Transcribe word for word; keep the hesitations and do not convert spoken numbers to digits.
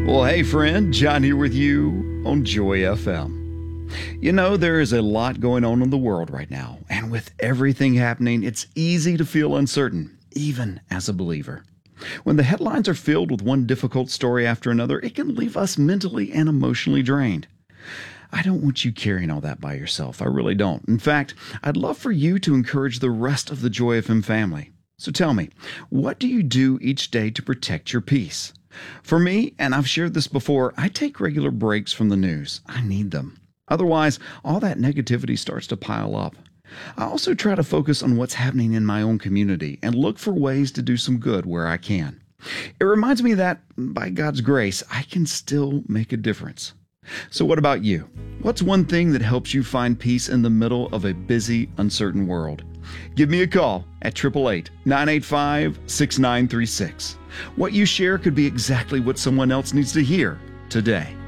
Well, hey friend, John here with you on Joy F M. You know, there is a lot going on in the world right now, and with everything happening, it's easy to feel uncertain, even as a believer. When the headlines are filled with one difficult story after another, it can leave us mentally and emotionally drained. I don't want you carrying all that by yourself. I really don't. In fact, I'd love for you to encourage the rest of the Joy F M family. So tell me, what do you do each day to protect your peace? For me, and I've shared this before, I take regular breaks from the news. I need them. Otherwise, all that negativity starts to pile up. I also try to focus on what's happening in my own community and look for ways to do some good where I can. It reminds me that, by God's grace, I can still make a difference. So what about you? What's one thing that helps you find peace in the middle of a busy, uncertain world? Give me a call at eight eight eight, nine eight five, six nine three six. What you share could be exactly what someone else needs to hear today.